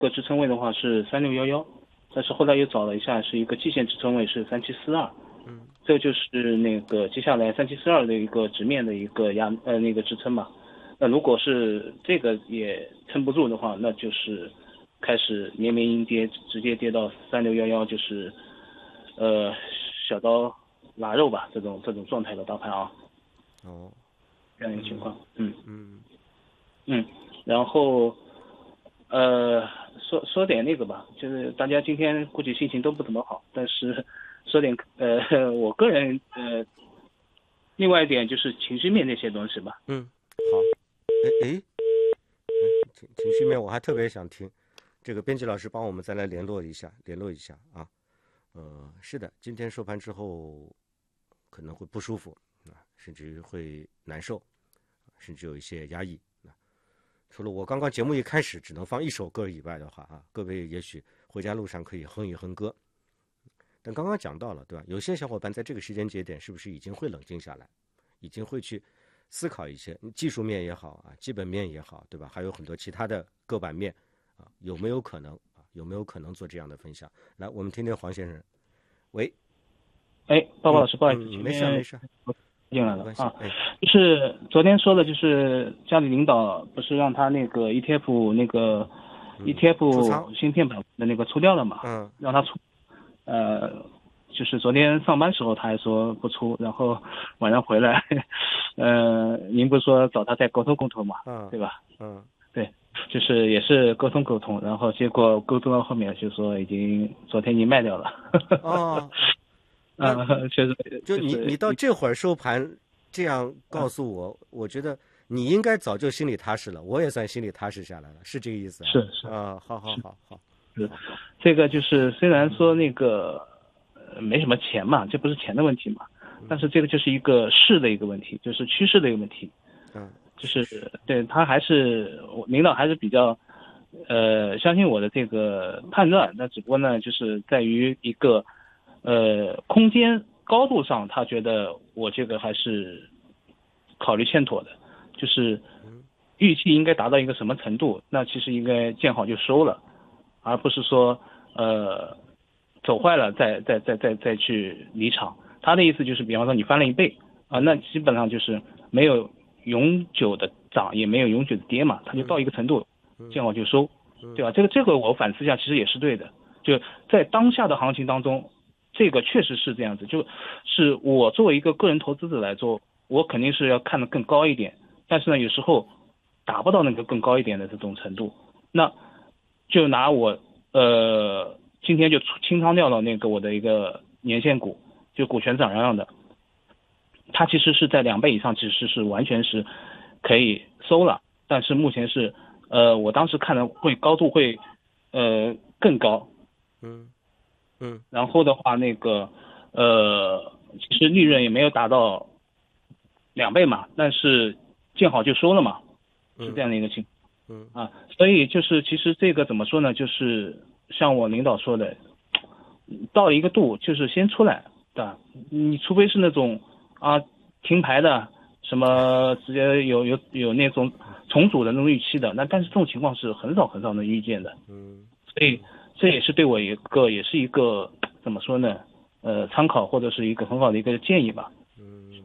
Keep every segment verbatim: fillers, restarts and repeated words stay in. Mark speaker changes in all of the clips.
Speaker 1: 个支撑位的话是三六幺幺，但是后来又找了一下，是一个季线支撑位是三七四二。
Speaker 2: 嗯，
Speaker 1: 这就是那个接下来三七四二的一个直面的一个压呃那个支撑嘛。那如果是这个也撑不住的话，那就是开始绵绵阴跌，直接跌到三六幺幺，就是呃小刀腊肉吧，这种这种状态的大盘啊。
Speaker 2: 哦，
Speaker 1: 这样一个情况。嗯
Speaker 2: 嗯
Speaker 1: 嗯，然后呃说说点那个吧，就是大家今天估计心情都不怎么好，但是说点呃我个人呃另外一点就是情绪面那些东西吧。
Speaker 2: 嗯，好，哎哎，情情绪面我还特别想听，这个编辑老师帮我们再来联络一下，联络一下啊。呃，是的，今天收盘之后可能会不舒服啊，甚至会难受，甚至有一些压抑。除了我刚刚节目一开始只能放一首歌以外的话啊，各位也许回家路上可以哼一哼歌。但刚刚讲到了，对吧？有些小伙伴在这个时间节点是不是已经会冷静下来，已经会去思考一些技术面也好啊，基本面也好，对吧？还有很多其他的各板面啊，有没有可能啊？有没有可能做这样的分享？来，我们听听黄先生。喂，
Speaker 1: 哎，包包老师，不好意思，
Speaker 2: 嗯，
Speaker 1: 前
Speaker 2: 没事没事，
Speaker 1: 进来了啊。
Speaker 2: 哎，
Speaker 1: 就是昨天说的，就是家里领导不是让他那个 E T F 那个 E T F 芯片板的那个出掉了嘛？
Speaker 2: 嗯，
Speaker 1: 让他出。呃，就是昨天上班时候他还说不出，然后晚上回来，呃，您不是说找他再沟通沟通嘛？
Speaker 2: 嗯，
Speaker 1: 对吧？
Speaker 2: 嗯，
Speaker 1: 对，就是也是沟通沟通，然后结果沟通到后面就说已经昨天已经卖掉了。
Speaker 2: 哦。
Speaker 1: 啊，确实，
Speaker 2: 就你你到这会儿收盘这样告诉我，我觉得你应该早就心里踏实了，我也算心里踏实下来了，是这个意思啊？
Speaker 1: 是是
Speaker 2: 啊，好好好好，
Speaker 1: 是这个就是虽然说那个没什么钱嘛，这不是钱的问题嘛，但是这个就是一个势的一个问题，就是趋势的一个问题。
Speaker 2: 嗯，
Speaker 1: 就是对他还是领导还是比较呃相信我的这个判断，那只不过呢就是在于一个。呃，空间高度上，他觉得我这个还是考虑欠妥的，就是预期应该达到一个什么程度，那其实应该见好就收了，而不是说呃走坏了再再再再再去离场。他的意思就是，比方说你翻了一倍啊，那基本上就是没有永久的涨，也没有永久的跌嘛，它就到一个程度，见好就收，对吧？这个这个我反思一下，其实也是对的，就在当下的行情当中。这个确实是这样子，就是我作为一个个人投资者来做，我肯定是要看得更高一点，但是呢，有时候达不到那个更高一点的这种程度，那就拿我呃今天就清仓掉了那个我的一个年线股，就股权涨让的，它其实是在两倍以上，其实是完全是可以收了，但是目前是呃我当时看的会高度会呃更高，
Speaker 2: 嗯。嗯，
Speaker 1: 然后的话，那个，呃，其实利润也没有达到两倍嘛，但是见好就收了嘛，是这样的一个情况。
Speaker 2: 嗯
Speaker 1: 啊，所以就是其实这个怎么说呢？就是像我领导说的，到了一个度就是先出来，对吧？你除非是那种啊停牌的，什么直接有有有那种重组的那种预期的，那但是这种情况是很少很少能遇见的。
Speaker 2: 嗯，
Speaker 1: 所以。这也是对我一个，也是一个怎么说呢？呃，参考或者是一个很好的一个建议吧。
Speaker 2: 嗯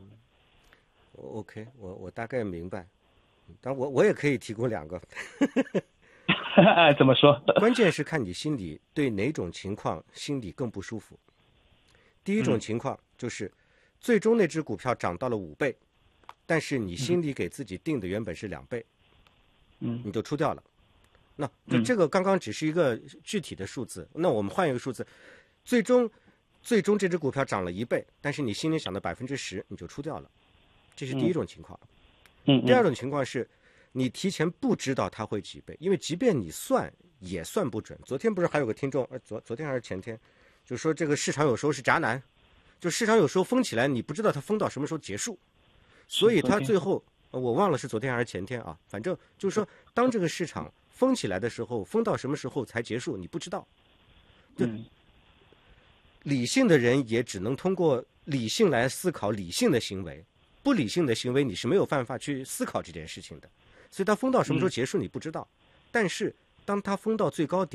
Speaker 2: ，OK， 我我大概明白，但我我也可以提供两个。
Speaker 1: 怎么说？
Speaker 2: 关键是看你心里对哪种情况心里更不舒服。第一种情况就是，最终那只股票涨到了五倍，但是你心里给自己定的原本是两倍，
Speaker 1: 嗯，
Speaker 2: 你就出掉了。那就这个刚刚只是一个具体的数字，那我们换一个数字，最终最终这只股票涨了一倍，但是你心里想的百分之十你就出掉了，这是第一种情况。
Speaker 1: 嗯，
Speaker 2: 第二种情况是你提前不知道它会几倍，因为即便你算也算不准。昨天不是还有个听众，呃，昨昨天还是前天，就说这个市场有时候是渣男，就市场有时候封起来，你不知道它封到什么时候结束，所以它最后我忘了是昨天还是前天啊，反正就是说当这个市场封起来的时候，封到什么时候才结束，你不知道。就理性的人也只能通过理性来思考理性的行为，不理性的行为你是没有办法去思考这件事情的。所以它封到什么时候结束你不知道，但是当它封到最高点。